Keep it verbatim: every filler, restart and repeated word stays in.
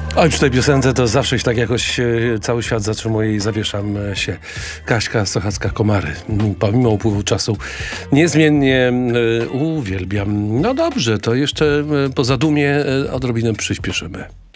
Oj, przy tej piosence to zawsze się tak jakoś e, cały świat zatrzymuje i zawieszam e, się. Kaśka Sochacka-Komary. Mm, Pomimo upływu czasu niezmiennie e, uwielbiam. No dobrze, to jeszcze e, po zadumie e, odrobinę przyspieszymy.